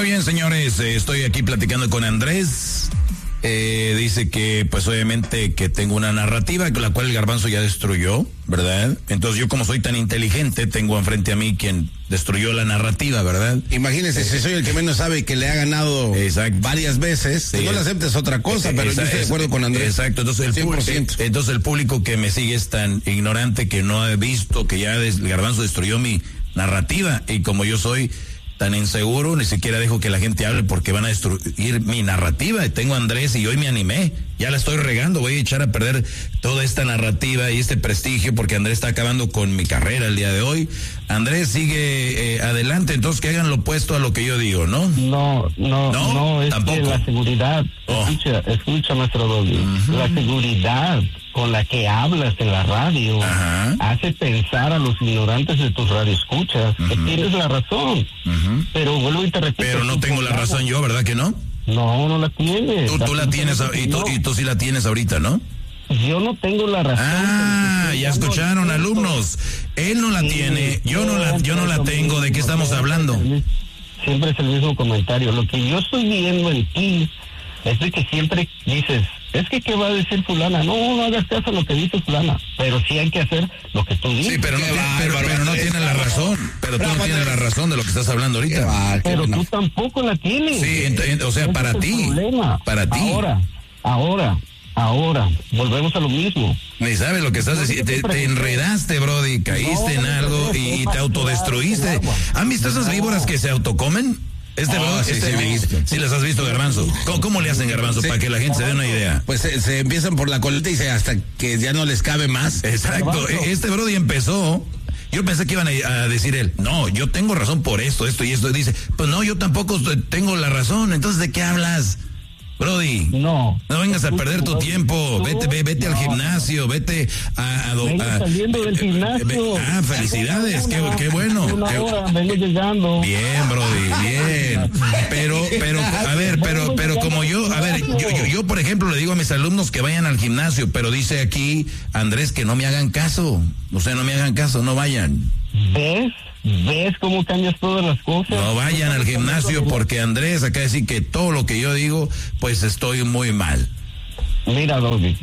Muy bien, señores, estoy aquí platicando con Andrés. Dice que, pues obviamente, que tengo una narrativa la cual el Garbanzo ya destruyó, ¿verdad? Entonces yo, como soy tan inteligente, tengo enfrente a mí quien destruyó la narrativa, ¿verdad? Imagínese, si soy el que menos sabe que le ha ganado varias veces, sí, que no le aceptes otra cosa, pero yo estoy de acuerdo con Andrés. Exacto, entonces el público que me sigue es tan ignorante que no ha visto que ya el Garbanzo destruyó mi narrativa, y como yo soy tan inseguro, ni siquiera dejo que la gente hable porque van a destruir mi narrativa. Tengo a Andrés y hoy me animé, ya la estoy regando, voy a echar a perder toda esta narrativa y este prestigio porque Andrés está acabando con mi carrera el día de hoy. Andrés, sigue adelante, entonces que hagan lo opuesto a lo que yo digo, ¿no? No, es tampoco. Que la seguridad, escucha nuestro Doggy, la seguridad con la que hablas en la radio hace pensar a los ignorantes de tus radioescuchas que tienes la razón. Pero vuelvo y te repito. Pero no tengo la razón yo, ¿verdad que no? No la tienes. Tú la tienes, y tú sí la tienes ahorita, ¿no? Yo no tengo la razón. Ya escucharon, alumnos. Él no la tiene, yo no la tengo. ¿De qué estamos hablando? Siempre es el mismo comentario. Lo que yo estoy viendo en ti es de que siempre dices, es que ¿qué va a decir fulana? No hagas caso a lo que dice fulana, pero sí hay que hacer lo que tú dices. Sí, pero no tienes la razón. Pero tú no tienes la razón de lo que estás hablando ahorita. Pero tú tampoco la tienes. Sí, o sea, para ti. Para ti. Ahora, volvemos a lo mismo. Ni sabes lo que estás diciendo. Te enredaste, Brody, caíste en algo y te autodestruiste. ¿Han visto esas víboras que se autocomen? Sí las has visto, Garbanzo. ¿Cómo le hacen, Garbanzo, para que la gente se dé una idea? Pues se empiezan por la colita y hasta que ya no les cabe más. Exacto. Este Brody empezó. Yo pensé que iban a decir él, no, yo tengo razón por esto y esto. Y dice, pues no, yo tampoco tengo la razón. Entonces, ¿de qué hablas? Brody, no vengas a perder tu tiempo, vete al gimnasio, vete saliendo del gimnasio. Felicidades, qué bueno. Vengo llegando. Bien, Brody, bien. Pero como yo por ejemplo le digo a mis alumnos que vayan al gimnasio, pero dice aquí Andrés que no me hagan caso. O sea, no me hagan caso, no vayan. ¿Ves cómo cambias todas las cosas? No vayan al gimnasio porque Andrés acá decir que todo lo que yo digo, pues estoy muy mal. Mira, Doggy,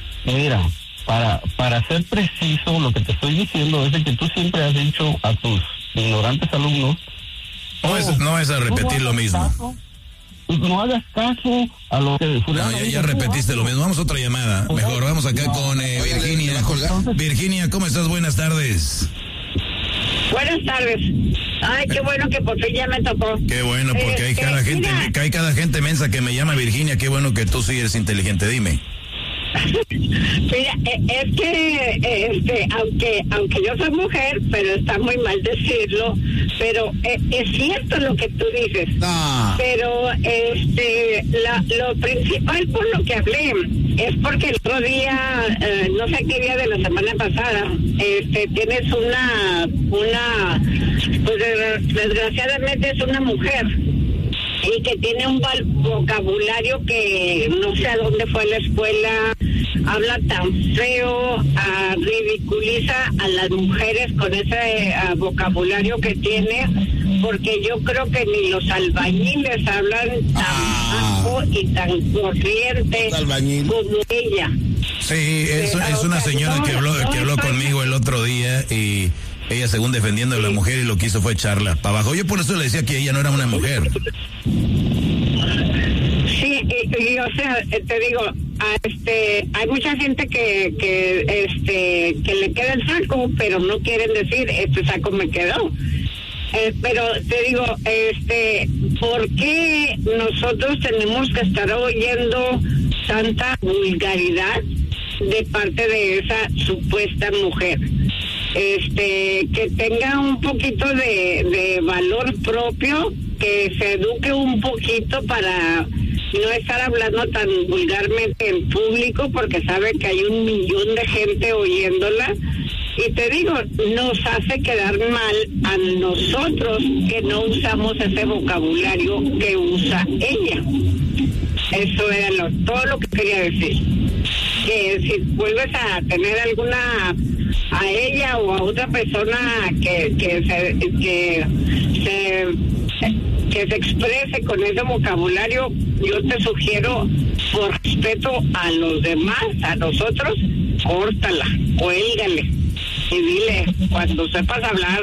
para ser preciso, lo que te estoy diciendo es de que tú siempre has dicho a tus ignorantes alumnos... No es a repetir lo mismo. No hagas caso a lo que... Ya repetiste lo mismo. Vamos a otra llamada. Mejor, vamos acá con Virginia. Virginia, ¿cómo estás? Buenas tardes. Buenas tardes. Ay, qué bueno que por fin ya me tocó. Qué bueno, porque hay cada gente mensa que me llama Virginia. Qué bueno que tú sí eres inteligente, dime. Mira, es que aunque yo soy mujer, pero está muy mal decirlo, pero es cierto lo que tú dices. Pero lo principal por lo que hablé es porque el otro día, no sé qué día de la semana pasada, tienes una pues desgraciadamente es una mujer y que tiene un vocabulario que no sé a dónde fue a la escuela, habla tan feo, ridiculiza a las mujeres con ese vocabulario que tiene, porque yo creo que ni los albañiles hablan tan bajo y tan corriente como ella. Sí, es una señora que habló conmigo el otro día y ella, según defendiendo a la mujer, y lo que hizo fue echarla para abajo. Yo por eso le decía que ella no era una mujer. Sí, y o sea, te digo, hay mucha gente que le queda el saco, pero no quieren decir, este saco me quedó. Pero te digo, ¿por qué nosotros tenemos que estar oyendo tanta vulgaridad de parte de esa supuesta mujer? Que tenga un poquito de valor propio, que se eduque un poquito para no estar hablando tan vulgarmente en público, porque sabe que hay 1 millón de gente oyéndola. Y te digo, nos hace quedar mal a nosotros que no usamos ese vocabulario que usa ella. Eso era todo lo que quería decir. Que si vuelves a tener a ella o a otra persona que se que se exprese con ese vocabulario, yo te sugiero, por respeto a los demás, a nosotros, córtala, cuélgale y dile, cuando sepas hablar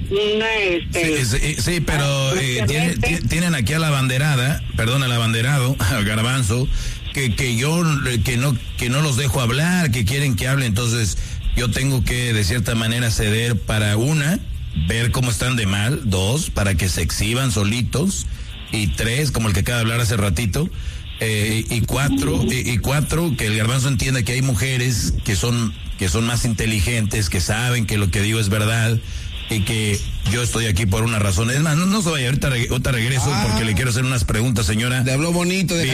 Sí, pero tienen aquí a la abanderada, perdón, al abanderado, al Garbanzo, que no los dejo hablar, que quieren que hable, entonces yo tengo que de cierta manera ceder para una, ver cómo están de mal, 2, para que se exhiban solitos, y 3, como el que acaba de hablar hace ratito, y 4, que el Garbanzo entienda que hay mujeres que son más inteligentes, que saben que lo que digo es verdad, y que yo estoy aquí por una razón. Es más, no se vaya, ahorita regreso porque le quiero hacer unas preguntas, señora. Le habló bonito de